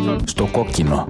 Στο κόκκινο.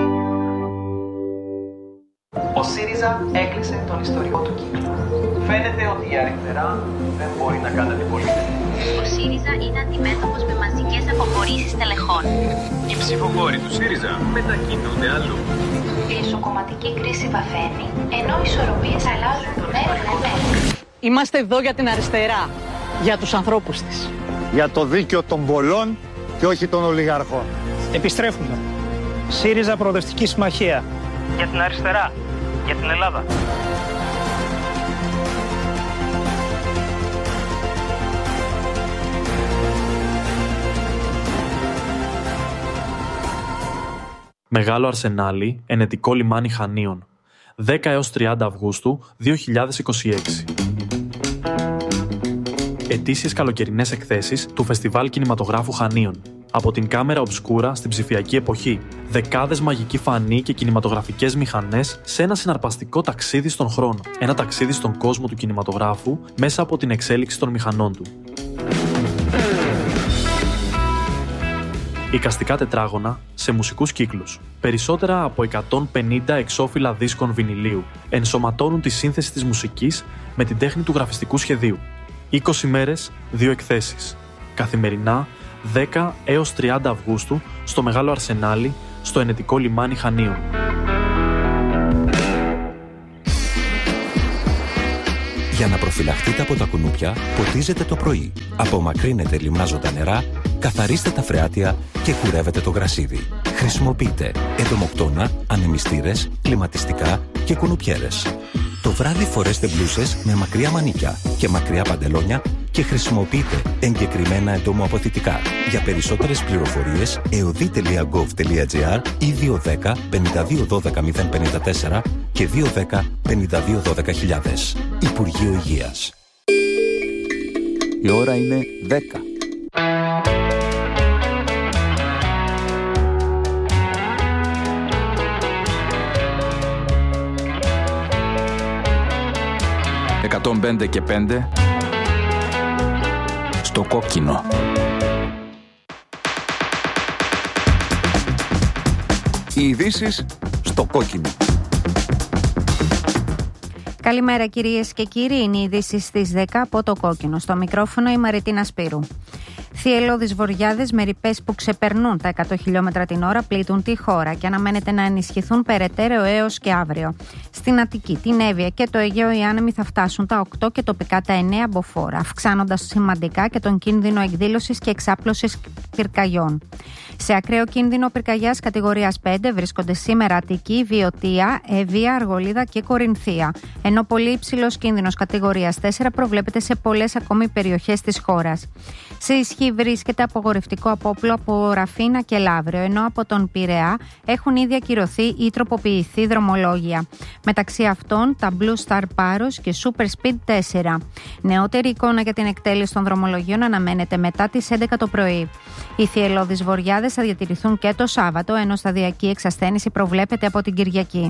Ο ΣΥΡΙΖΑ έκλεισε τον ιστορικό του κύκλο. Φαίνεται ότι η αριστερά δεν μπορεί να κάνει αντιπολίτευση. Ο ΣΥΡΙΖΑ είναι αντιμέτωπος με μαζικές αποχωρήσεις τελεχών. Οι ψηφοφόροι του ΣΥΡΙΖΑ μετακινούνται αλλού. Η εσωκομματική κρίση βαθαίνει, ενώ οι ισορροπίες αλλάζουν μέρα με μέρα. Είμαστε εδώ για την αριστερά, για τους ανθρώπους της. Για το δίκαιο των πολλών και όχι των ολιγαρχών. Επιστρέφουμε. ΣΥΡΙΖΑ Προοδευτική Συμμαχία. Για την αριστερά. Για την Ελλάδα. Μεγάλο Αρσενάλι, ενετικό λιμάνι Χανίων. 10 έως 30 Αυγούστου 2026. Ετήσιες καλοκαιρινές εκθέσεις του Φεστιβάλ Κινηματογράφου Χανίων. Από την κάμερα ομπσκούρα στην ψηφιακή εποχή. Δεκάδες μαγικοί φανοί και κινηματογραφικές μηχανές σε ένα συναρπαστικό ταξίδι στον χρόνο. Ένα ταξίδι στον κόσμο του κινηματογράφου μέσα από την εξέλιξη των μηχανών του. Εικαστικά τετράγωνα σε μουσικούς κύκλους. Περισσότερα από 150 εξώφυλλα δίσκων βινιλίου ενσωματώνουν τη σύνθεση της μουσικής με την τέχνη του γραφιστικού σχεδίου. 20 μέρες, 2 εκθέσεις. Καθημερινά, 10 έως 30 Αυγούστου, στο Μεγάλο Αρσενάλι, στο ενετικό λιμάνι Χανίων. Για να προφυλαχτείτε από τα κουνούπια, ποτίζετε το πρωί. Απομακρύνετε λιμνάζοντα νερά, καθαρίστε τα φρεάτια και κουρεύετε το γρασίδι. Χρησιμοποιείτε εντομοκτώνα, ανεμιστήρες, κλιματιστικά και κουνουπιέρες. Το βράδυ φορέστε μπλούσες με μακριά μανίκια και μακριά παντελόνια και χρησιμοποιείτε εγκεκριμένα εντομοαποθητικά. Για περισσότερες πληροφορίες, eodi.gov.gr ή 210 52 12 054 και 210 52 12 000. Υπουργείο Υγείας. Η ώρα είναι 10. «105 και 5» στο κόκκινο. Οι ειδήσεις στο κόκκινο. Καλημέρα κυρίες και κύριοι, είναι οι ειδήσεις στις 10 από το κόκκινο. Στο μικρόφωνο η Μαριτίνα Σπύρου. Θυελλώδεις βοριάδες με ρηπές που ξεπερνούν τα 100 χιλιόμετρα την ώρα πλήττουν τη χώρα και αναμένεται να ενισχυθούν περαιτέρω έως και αύριο. Στην Αττική, την Εύβοια και το Αιγαίο οι άνεμοι θα φτάσουν τα 8 και τοπικά τα 9 μποφόρ, αυξάνοντας σημαντικά και τον κίνδυνο εκδήλωσης και εξάπλωσης πυρκαγιών. Σε ακραίο κίνδυνο πυρκαγιάς κατηγορίας 5 βρίσκονται σήμερα Αττική, Βιωτία, Εύβοια, Αργολίδα και Κορινθία. Ενώ πολύ υψηλός κίνδυνος κατηγορίας 4 προβλέπεται σε πολλές ακόμη περιοχές της χώρας. Σε ισχύ βρίσκεται απογορευτικό απόπλο από Ραφίνα και Λαύριο, ενώ από τον Πειραιά έχουν ήδη ακυρωθεί ή τροποποιηθεί δρομολόγια. Μεταξύ αυτών τα Blue Star Paros και Super Speed 4. Νεότερη εικόνα για την εκτέλεση των δρομολογίων αναμένεται μετά τις 11 το πρωί. Οι θυελλώδεις βοριάδες θα διατηρηθούν και το Σάββατο, ενώ σταδιακή εξασθένηση προβλέπεται από την Κυριακή.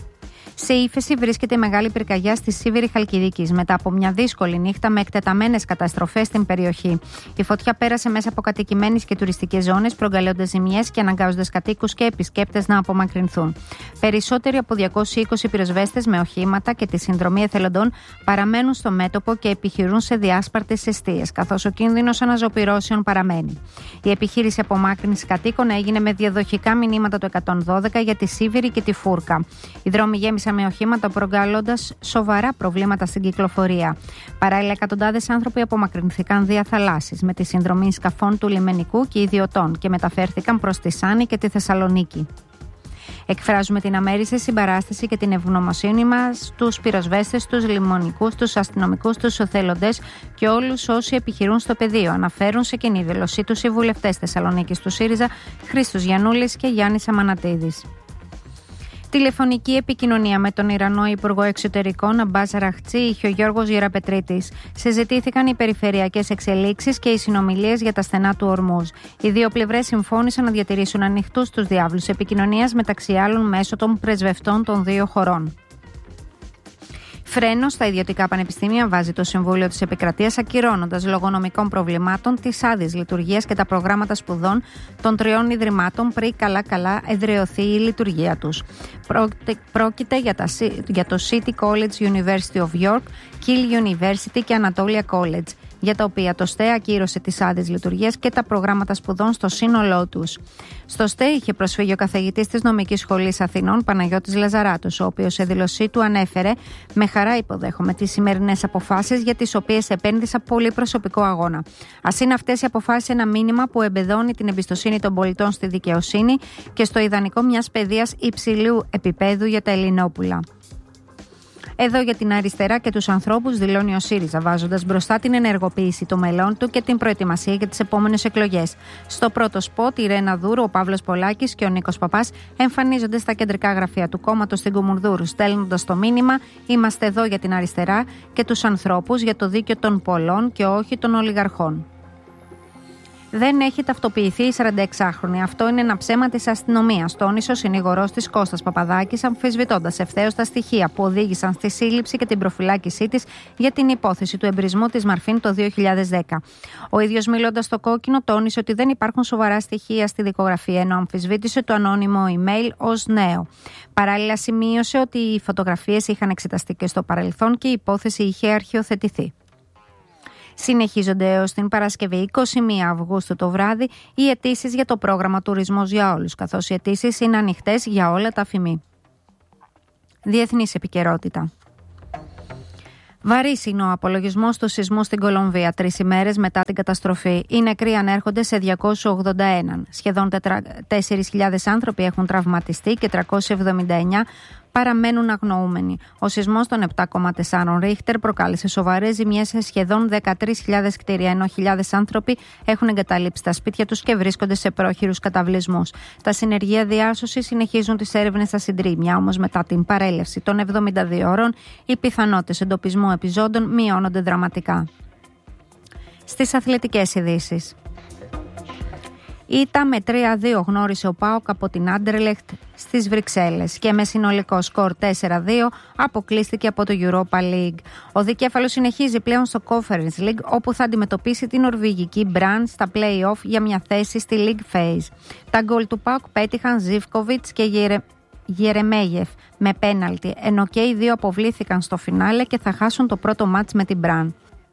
Σε ύφεση βρίσκεται η μεγάλη πυρκαγιά στη Σίβηρη Χαλκιδικής μετά από μια δύσκολη νύχτα με εκτεταμένες καταστροφές στην περιοχή. Η φωτιά πέρασε μέσα από κατοικημένες και τουριστικές ζώνες, προκαλώντας ζημιές και αναγκάζοντας κατοίκους και επισκέπτες να απομακρυνθούν. Περισσότεροι από 220 πυροσβέστες με οχήματα και τη συνδρομή εθελοντών παραμένουν στο μέτωπο και επιχειρούν σε διάσπαρτες εστίες, καθώς ο κίνδυνος αναζωπυρώσεων παραμένει. Η επιχείρηση απομάκρυνσης κατοίκων έγινε με διαδοχικά μηνύματα του 112 για τη Σίβηρη και τη Φούρκα. Οι δρόμοι γέμισαν με οχήματα, προκαλώντας σοβαρά προβλήματα στην κυκλοφορία. Παράλληλα, εκατοντάδες άνθρωποι απομακρυνθήκαν δια θαλάσσης με τη συνδρομή σκαφών του λιμενικού και ιδιωτών και μεταφέρθηκαν προς τη Σάνη και τη Θεσσαλονίκη. Εκφράζουμε την αμέριστη συμπαράσταση και την ευγνωμοσύνη μας στους πυροσβέστες, τους λιμονικούς, τους αστυνομικούς, τους εθελοντές και όλους όσοι επιχειρούν στο πεδίο. Αναφέρουν σε κοινή δήλωσή τους οι βουλευτές Θεσσαλονίκης του ΣΥΡΙΖΑ Χρήστος Γιαννούλης και Γιάννης Αμανατίδης. Τηλεφωνική επικοινωνία με τον Ιρανό Υπουργό Εξωτερικών Αμπάς Αραχτσί είχε ο Γιώργος Γεραπετρίτης. Συζητήθηκαν οι περιφερειακές εξελίξεις και οι συνομιλίες για τα στενά του Ορμούζ. Οι δύο πλευρές συμφώνησαν να διατηρήσουν ανοιχτούς τους διάβλους επικοινωνίας μεταξύ άλλων μέσω των πρεσβευτών των δύο χωρών. Φρένο στα ιδιωτικά πανεπιστήμια βάζει το Συμβούλιο της Επικρατείας, ακυρώνοντας λόγω νομικών προβλημάτων τις άδειες λειτουργίας και τα προγράμματα σπουδών των 3 ιδρυμάτων πριν καλά-καλά εδραιωθεί η λειτουργία τους. Πρόκειται για το City College University of York, Keele University και Anatolia College, για τα οποία το ΣΤΕ ακύρωσε τις άδειες λειτουργίας και τα προγράμματα σπουδών στο σύνολό τους. Στο ΣΤΕ είχε προσφύγει ο καθηγητής της Νομικής Σχολής Αθηνών, Παναγιώτης Λαζαράτος, ο οποίος σε δήλωσή του ανέφερε: «Με χαρά υποδέχομαι τις σημερινές αποφάσεις για τις οποίες επένδυσα πολύ προσωπικό αγώνα. Ας είναι αυτές οι αποφάσεις ένα μήνυμα που εμπεδώνει την εμπιστοσύνη των πολιτών στη δικαιοσύνη και στο ιδανικό μιας παιδείας υψηλού επίπεδου για τα Ελληνόπουλα». Εδώ για την αριστερά και τους ανθρώπους δηλώνει ο ΣΥΡΙΖΑ, βάζοντας μπροστά την ενεργοποίηση των μελών του και την προετοιμασία για τις επόμενες εκλογές. Στο πρώτο σποτ, η Ρένα Δούρου, ο Παύλος Πολάκης και ο Νίκος Παπάς εμφανίζονται στα κεντρικά γραφεία του κόμματος στην Κομουνδούρου, στέλνοντας το μήνυμα: «Είμαστε εδώ για την αριστερά και τους ανθρώπους, για το δίκαιο των πολλών και όχι των ολιγαρχών». Δεν έχει ταυτοποιηθεί η 46χρονη. Αυτό είναι ένα ψέμα της αστυνομίας, τόνισε ο συνήγορός της Κώστας Παπαδάκης, αμφισβητώντας ευθέως τα στοιχεία που οδήγησαν στη σύλληψη και την προφυλάκησή της για την υπόθεση του εμπρισμού της Μαρφίν το 2010. Ο ίδιος, μιλώντας στο Κόκκινο, τόνισε ότι δεν υπάρχουν σοβαρά στοιχεία στη δικογραφία, ενώ αμφισβήτησε το ανώνυμο email ως νέο. Παράλληλα, σημείωσε ότι οι φωτογραφίες είχαν εξεταστεί και στο παρελθόν και η υπόθεση είχε αρχιοθετηθεί. Συνεχίζονται έως την Παρασκευή 21 Αυγούστου το βράδυ οι αιτήσεις για το πρόγραμμα Τουρισμός για Όλους, καθώς οι αιτήσεις είναι ανοιχτές για όλα τα ΦΜΗ. Διεθνής επικαιρότητα. Βαρύς είναι ο απολογισμός του σεισμού στην Κολομβία 3 ημέρες μετά την καταστροφή. Οι νεκροί ανέρχονται σε 281. Σχεδόν 4.000 άνθρωποι έχουν τραυματιστεί και 379 παραμένουν αγνοούμενοι. Ο σεισμός των 7,4 Ρίχτερ προκάλεσε σοβαρές ζημιές σε σχεδόν 13.000 κτίρια, ενώ χιλιάδες άνθρωποι έχουν εγκαταλείψει τα σπίτια τους και βρίσκονται σε πρόχειρους καταβλισμούς. Τα συνεργεία διάσωσης συνεχίζουν τις έρευνες στα συντρίμμια, όμως μετά την παρέλευση των 72 ώρων, οι πιθανότητες εντοπισμού επιζώντων μειώνονται δραματικά. Στις αθλητικές ειδήσεις. Ήττα με 3-2 γνώρισε ο ΠΑΟΚ από την Άντερλεχτ στις Βρυξέλλες και με συνολικό σκορ 4-2 αποκλείστηκε από το Europa League. Ο δικέφαλος συνεχίζει πλέον στο Conference League, όπου θα αντιμετωπίσει την νορβηγική Brann στα play-off για μια θέση στη League Phase. Τα γκολ του ΠΑΟΚ πέτυχαν Ζίβκοβιτς και Γερεμέγεφ με πέναλτι, ενώ και οι δύο αποβλήθηκαν στο φινάλε και θα χάσουν το πρώτο μάτς με την Brann.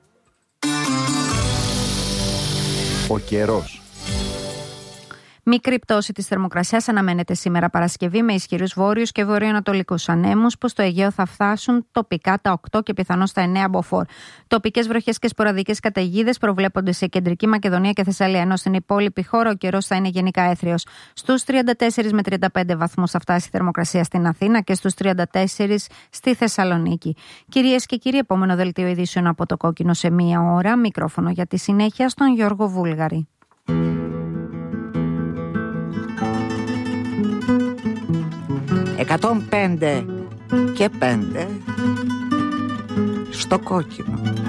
Ο καιρός. Μικρή πτώση της θερμοκρασίας αναμένεται σήμερα Παρασκευή με ισχυρούς βόρειους και βορειοανατολικούς ανέμους που στο Αιγαίο θα φτάσουν τοπικά τα 8 και πιθανώς τα 9 μποφόρ. Τοπικές βροχές και σποραδικές καταιγίδες προβλέπονται σε κεντρική Μακεδονία και Θεσσαλία, ενώ στην υπόλοιπη χώρα ο καιρός θα είναι γενικά έθριος. Στους 34 με 35 βαθμούς θα φτάσει η θερμοκρασία στην Αθήνα και στους 34 στη Θεσσαλονίκη. Κυρίες και κύριοι, επόμενο δελτίο ειδήσεων από το Κόκκινο σε 1 ώρα. Μικρόφωνο για τη συνέχεια στον Γιώργο Βούλγαρη. 105 και 5 στο Κόκκινο.